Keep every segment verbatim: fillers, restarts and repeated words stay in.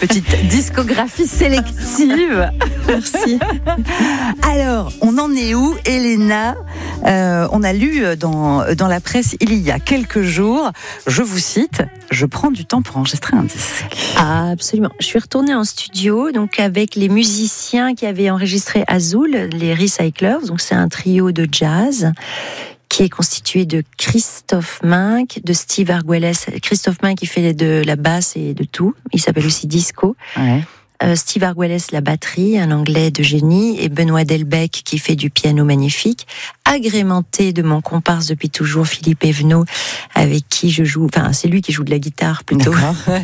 Petite discographie sélective. Merci. Alors, on en est où, Elena ? euh, On a lu dans, dans la presse il y a quelques jours, je vous cite, « Je prends du temps pour enregistrer un disque ». Ah, absolument. Je suis retournée en studio donc avec les musiciens qui avaient enregistré Azul, les Recyclers. Donc c'est un trio de jazz qui est constitué de Christophe Minck, de Steve Arguelles. Christophe Minck qui fait de la basse et de tout. Il s'appelle aussi Disco. Ouais. Euh, Steve Arguelles, la batterie, un anglais de génie, et Benoît Delbecq qui fait du piano magnifique, agrémenté de mon comparse depuis toujours, Philippe Evenot, avec qui je joue, enfin c'est lui qui joue de la guitare plutôt.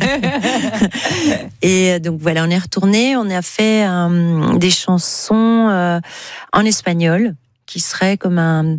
Et donc voilà, on est retourné, on a fait euh, des chansons euh, en espagnol, qui seraient comme un...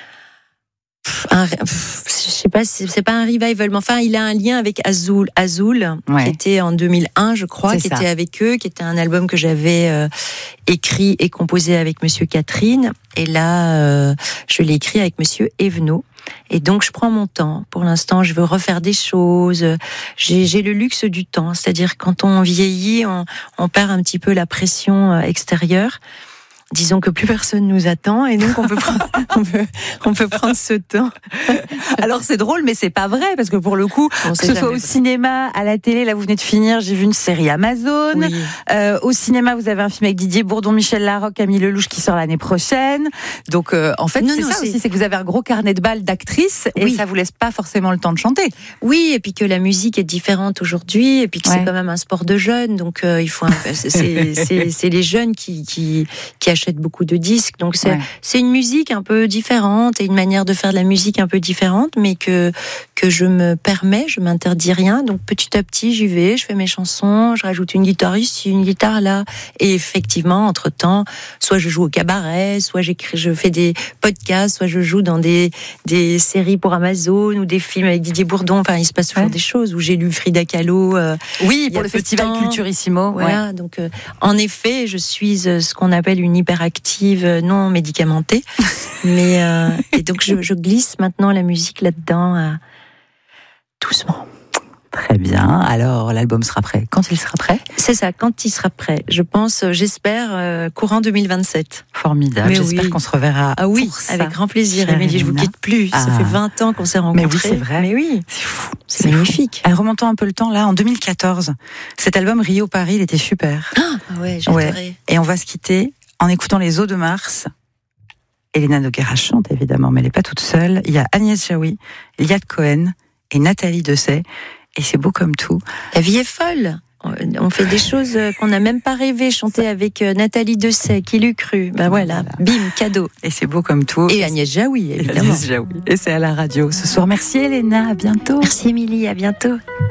Un, je sais pas, c'est, c'est pas un revival, mais enfin, il a un lien avec Azul, Azul, ouais. qui était en deux mille un, je crois, c'est qui ça. était avec eux, qui était un album que j'avais euh, écrit et composé avec Monsieur Catherine. Et là, euh, je l'ai écrit avec Monsieur Evenot. Et donc, je prends mon temps. Pour l'instant, je veux refaire des choses. J'ai, j'ai le luxe du temps. C'est-à-dire, quand on vieillit, on, on perd un petit peu la pression extérieure. Disons que plus personne nous attend et donc on peut prendre, on peut, on peut prendre ce temps. Alors c'est drôle, mais c'est pas vrai parce que pour le coup, on que ce soit au cinéma, à la télé, là vous venez de finir, j'ai vu une série Amazon. Oui. Euh, au cinéma, vous avez un film avec Didier Bourdon, Michel Larocque, Camille Lelouch qui sort l'année prochaine. Donc euh, en fait, non, c'est non, ça c'est... aussi, c'est que vous avez un gros carnet de balles d'actrices et oui. ça vous laisse pas forcément le temps de chanter. Oui, et puis que la musique est différente aujourd'hui, et puis que ouais. c'est quand même un sport de jeunes, donc euh, il faut. Un... c'est, c'est, c'est les jeunes qui, qui qui achètent beaucoup de disques. Donc c'est, ouais. c'est une musique un peu différente et une manière de faire de la musique un peu différente, mais que, que je me permets, je m'interdis rien. Donc petit à petit, j'y vais, je fais mes chansons, je rajoute une guitare ici, une guitare là. Et effectivement, entre-temps, soit je joue au cabaret, soit j'écris, je fais des podcasts, soit je joue dans des, des séries pour Amazon ou des films avec Didier Bourdon. Enfin, il se passe toujours ouais. des choses où j'ai lu Frida Kahlo. Euh, oui, pour le festival Culturissimo. Voilà, ouais. donc euh, en effet, je suis euh, ce qu'on appelle une hyperactive non médicamentée, mais euh, et donc je, je glisse maintenant la musique là-dedans euh, doucement. Très bien. Alors l'album sera prêt. Quand il sera prêt ? C'est ça, quand il sera prêt. Je pense, j'espère, euh, courant deux mille vingt-sept. Formidable. Mais J'espère oui. qu'on se reverra. Ah oui, pour ça. Avec grand plaisir. Émilie, je vous quitte plus. Ah. Ça fait vingt ans qu'on s'est rencontrés. Mais oui, c'est vrai. Mais oui, c'est fou. C'est, c'est magnifique. Fou. Remontons un peu le temps là, en deux mille quatorze. Cet album Rio Paris, il était super. Ah ouais, j'ai ouais. adoré. Et on va se quitter en écoutant Les Eaux de Mars. Elena Noguera chante évidemment, mais elle n'est pas toute seule. Il y a Agnès Jaoui, Liat Cohen et Nathalie Dessay. Et c'est beau comme tout. La vie est folle. On fait des choses qu'on n'a même pas rêvé. Chanter avec Nathalie Dessay, qui l'eût cru. Ben voilà, voilà. Bim, cadeau. Et c'est beau comme tout. Et Agnès Jaoui, évidemment. Agnès Jaoui. Et c'est à la radio ce soir. Merci Elena, à bientôt. Merci Émilie, à bientôt.